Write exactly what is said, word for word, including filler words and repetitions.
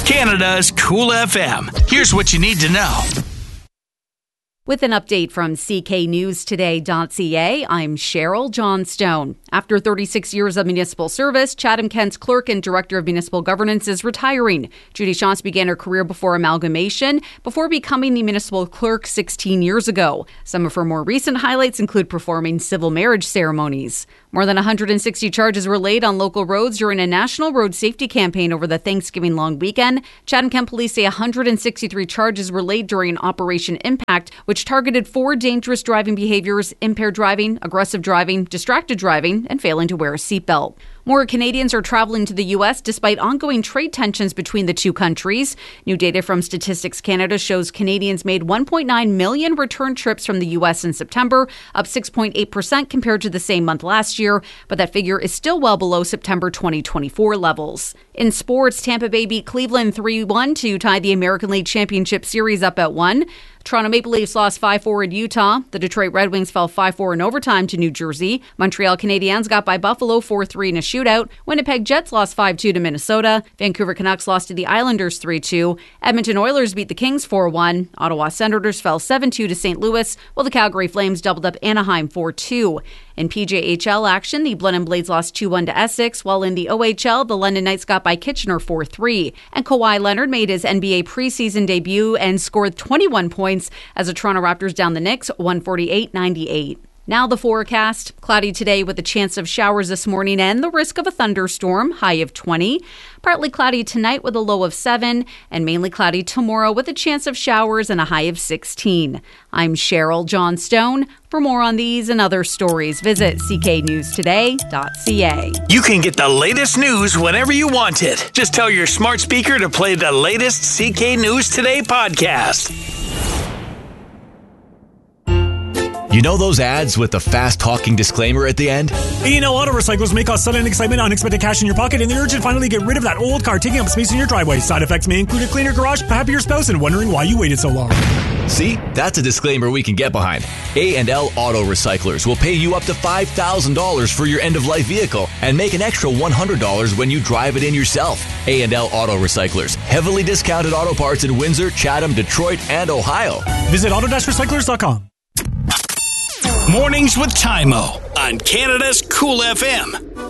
Canada's Cool F M. Here's what you need to know. With an update from C K News Today dot C A, I'm Cheryl Johnstone. After thirty-six years of municipal service, Chatham-Kent's clerk and director of municipal governance is retiring. Judy Shantz began her career before amalgamation, before becoming the municipal clerk sixteen years ago. Some of her more recent highlights include performing civil marriage ceremonies. More than one hundred sixty charges were laid on local roads during a national road safety campaign over the Thanksgiving long weekend. Chatham-Kent police say one hundred sixty-three charges were laid during Operation Impact, which targeted four dangerous driving behaviors: impaired driving, aggressive driving, distracted driving, and failing to wear a seatbelt. More Canadians are traveling to the U S despite ongoing trade tensions between the two countries. New data from Statistics Canada shows Canadians made one point nine million return trips from the U S in September, up six point eight percent compared to the same month last year, but that figure is still well below September twenty twenty-four levels. In sports, Tampa Bay beat Cleveland three one to tie the American League Championship Series up at one. Toronto Maple Leafs lost five four in Utah. The Detroit Red Wings fell five four in overtime to New Jersey. Montreal Canadiens got by Buffalo four three in a shootout. Winnipeg Jets lost five two to Minnesota. Vancouver Canucks lost to the Islanders three two. Edmonton Oilers beat the Kings four one. Ottawa Senators fell seven two to Saint Louis, while the Calgary Flames doubled up Anaheim four two. In P J H L action, the Blenheim Blades lost two one to Essex, while in the O H L, the London Knights got by Kitchener four three. And Kawhi Leonard made his N B A preseason debut and scored twenty-one points as the Toronto Raptors downed the Knicks one forty-eight ninety-eight. Now the forecast. Cloudy today with a chance of showers this morning and the risk of a thunderstorm, high of twenty. Partly cloudy tonight with a low of seven, and mainly cloudy tomorrow with a chance of showers and a high of sixteen. I'm Cheryl Johnstone. For more on these and other stories, visit C K News Today dot C A. You can get the latest news whenever you want it. Just tell your smart speaker to play the latest C K News Today podcast. You know those ads with the fast-talking disclaimer at the end? A and L Auto Recyclers may cause sudden excitement, unexpected cash in your pocket, and the urge to finally get rid of that old car taking up space in your driveway. Side effects may include a cleaner garage, a happier spouse, and wondering why you waited so long. See? That's a disclaimer we can get behind. A and L Auto Recyclers will pay you up to five thousand dollars for your end-of-life vehicle and make an extra one hundred dollars when you drive it in yourself. A and L Auto Recyclers. Heavily discounted auto parts in Windsor, Chatham, Detroit, and Ohio. Visit auto dash recyclers dot com. Mornings with Tymo on Canada's Cool F M.